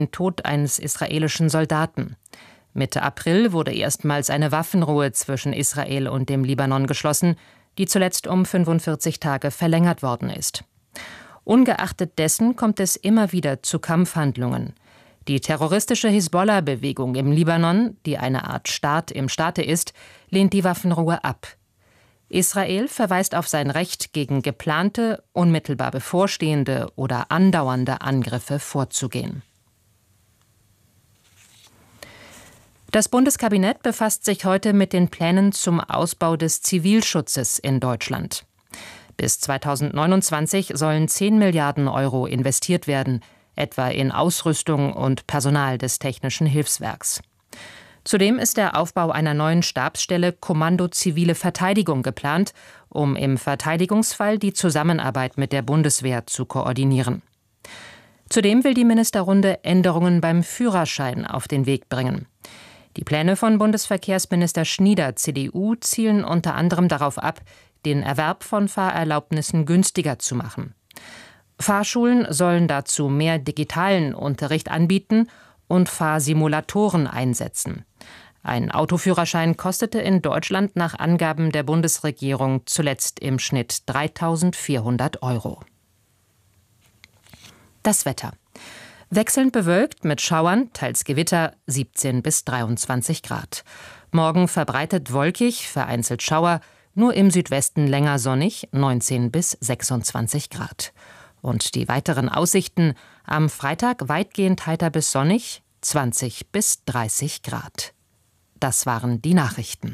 den Tod eines israelischen Soldaten. Mitte April wurde erstmals eine Waffenruhe zwischen Israel und dem Libanon geschlossen, die zuletzt um 45 Tage verlängert worden ist. Ungeachtet dessen kommt es immer wieder zu Kampfhandlungen. Die terroristische Hisbollah-Bewegung im Libanon, die eine Art Staat im Staate ist, lehnt die Waffenruhe ab. Israel verweist auf sein Recht, gegen geplante, unmittelbar bevorstehende oder andauernde Angriffe vorzugehen. Das Bundeskabinett befasst sich heute mit den Plänen zum Ausbau des Zivilschutzes in Deutschland. Bis 2029 sollen 10 Milliarden Euro investiert werden, etwa in Ausrüstung und Personal des Technischen Hilfswerks. Zudem ist der Aufbau einer neuen Stabsstelle Kommando Zivile Verteidigung geplant, um im Verteidigungsfall die Zusammenarbeit mit der Bundeswehr zu koordinieren. Zudem will die Ministerrunde Änderungen beim Führerschein auf den Weg bringen. Die Pläne von Bundesverkehrsminister Schnieder, CDU, zielen unter anderem darauf ab, den Erwerb von Fahrerlaubnissen günstiger zu machen. Fahrschulen sollen dazu mehr digitalen Unterricht anbieten und Fahrsimulatoren einsetzen. Ein Autoführerschein kostete in Deutschland nach Angaben der Bundesregierung zuletzt im Schnitt 3.400 €. Das Wetter. Wechselnd bewölkt mit Schauern, teils Gewitter, 17 bis 23 Grad. Morgen verbreitet wolkig, vereinzelt Schauer, nur im Südwesten länger sonnig, 19 bis 26 Grad. Und die weiteren Aussichten: am Freitag weitgehend heiter bis sonnig, 20 bis 30 Grad. Das waren die Nachrichten.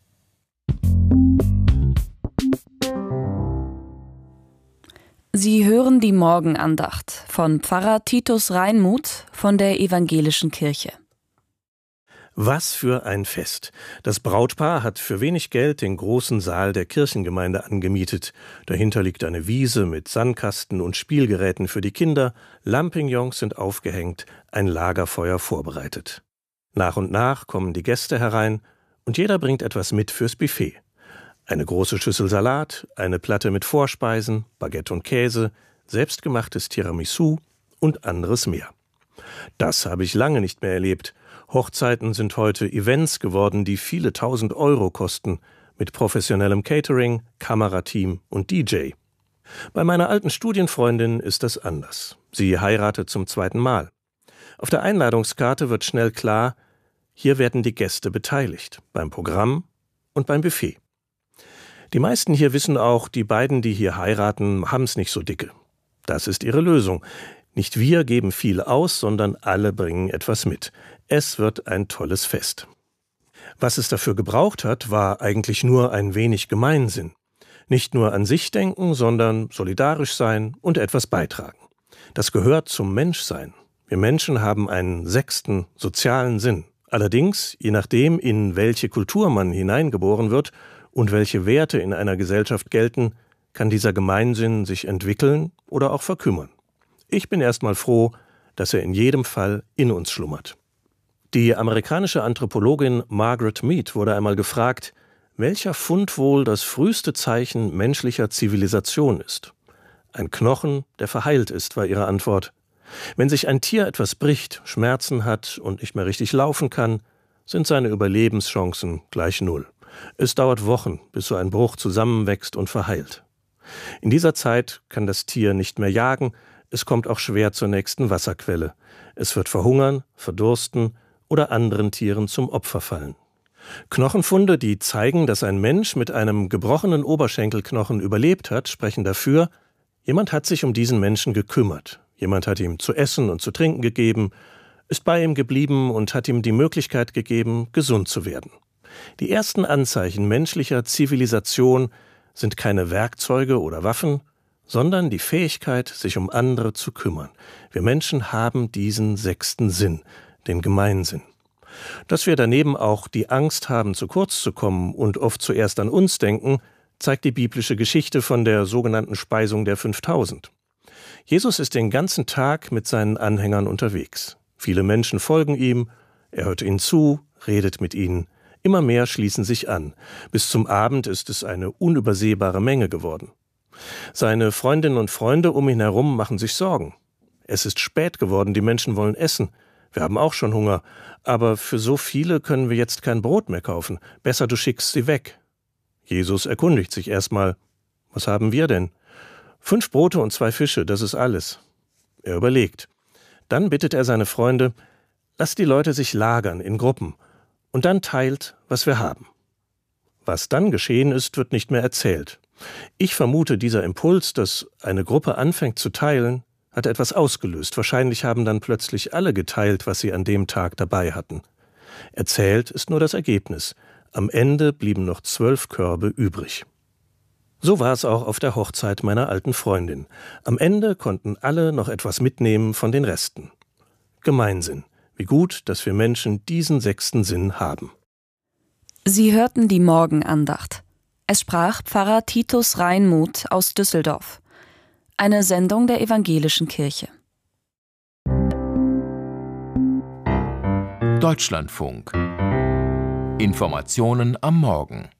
Sie hören die Morgenandacht von Pfarrer Titus Reinmuth von der Evangelischen Kirche. Was für ein Fest! Das Brautpaar hat für wenig Geld den großen Saal der Kirchengemeinde angemietet. Dahinter liegt eine Wiese mit Sandkasten und Spielgeräten für die Kinder, Lampignons sind aufgehängt, ein Lagerfeuer vorbereitet. Nach und nach kommen die Gäste herein und jeder bringt etwas mit fürs Buffet. Eine große Schüssel Salat, eine Platte mit Vorspeisen, Baguette und Käse, selbstgemachtes Tiramisu und anderes mehr. Das habe ich lange nicht mehr erlebt. Hochzeiten sind heute Events geworden, die viele tausend Euro kosten, mit professionellem Catering, Kamerateam und DJ. Bei meiner alten Studienfreundin ist das anders. Sie heiratet zum 2. Mal. Auf der Einladungskarte wird schnell klar, hier werden die Gäste beteiligt, beim Programm und beim Buffet. Die meisten hier wissen auch, die beiden, die hier heiraten, haben's nicht so dicke. Das ist ihre Lösung. Nicht wir geben viel aus, sondern alle bringen etwas mit. Es wird ein tolles Fest. Was es dafür gebraucht hat, war eigentlich nur ein wenig Gemeinsinn. Nicht nur an sich denken, sondern solidarisch sein und etwas beitragen. Das gehört zum Menschsein. Wir Menschen haben einen 6. sozialen Sinn. Allerdings, je nachdem, in welche Kultur man hineingeboren wird und welche Werte in einer Gesellschaft gelten, kann dieser Gemeinsinn sich entwickeln oder auch verkümmern. Ich bin erstmal froh, dass er in jedem Fall in uns schlummert. Die amerikanische Anthropologin Margaret Mead wurde einmal gefragt, welcher Fund wohl das früheste Zeichen menschlicher Zivilisation ist. Ein Knochen, der verheilt ist, war ihre Antwort. Wenn sich ein Tier etwas bricht, Schmerzen hat und nicht mehr richtig laufen kann, sind seine Überlebenschancen gleich 0. Es dauert Wochen, bis so ein Bruch zusammenwächst und verheilt. In dieser Zeit kann das Tier nicht mehr jagen, es kommt auch schwer zur nächsten Wasserquelle. Es wird verhungern, verdursten oder anderen Tieren zum Opfer fallen. Knochenfunde, die zeigen, dass ein Mensch mit einem gebrochenen Oberschenkelknochen überlebt hat, sprechen dafür, jemand hat sich um diesen Menschen gekümmert. Jemand hat ihm zu essen und zu trinken gegeben, ist bei ihm geblieben und hat ihm die Möglichkeit gegeben, gesund zu werden. Die ersten Anzeichen menschlicher Zivilisation sind keine Werkzeuge oder Waffen, sondern die Fähigkeit, sich um andere zu kümmern. Wir Menschen haben diesen 6. Sinn, den Gemeinsinn. Dass wir daneben auch die Angst haben, zu kurz zu kommen und oft zuerst an uns denken, zeigt die biblische Geschichte von der sogenannten Speisung der 5000. Jesus ist den ganzen Tag mit seinen Anhängern unterwegs. Viele Menschen folgen ihm, er hört ihnen zu, redet mit ihnen. Immer mehr schließen sich an. Bis zum Abend ist es eine unübersehbare Menge geworden. Seine Freundinnen und Freunde um ihn herum machen sich Sorgen. Es ist spät geworden, die Menschen wollen essen. Wir haben auch schon Hunger, aber für so viele können wir jetzt kein Brot mehr kaufen. Besser, du schickst sie weg. Jesus erkundigt sich erstmal: Was haben wir denn? 5 Brote und 2 Fische, das ist alles. Er überlegt. Dann bittet er seine Freunde: Lasst die Leute sich lagern in Gruppen und dann teilt, was wir haben. Was dann geschehen ist, wird nicht mehr erzählt. Ich vermute, dieser Impuls, dass eine Gruppe anfängt zu teilen, hat etwas ausgelöst. Wahrscheinlich haben dann plötzlich alle geteilt, was sie an dem Tag dabei hatten. Erzählt ist nur das Ergebnis. Am Ende blieben noch 12 Körbe übrig. So war es auch auf der Hochzeit meiner alten Freundin. Am Ende konnten alle noch etwas mitnehmen von den Resten. Gemeinsinn. Wie gut, dass wir Menschen diesen 6. Sinn haben. Sie hörten die Morgenandacht. Es sprach Pfarrer Titus Reinmuth aus Düsseldorf. Eine Sendung der Evangelischen Kirche. Deutschlandfunk. Informationen am Morgen.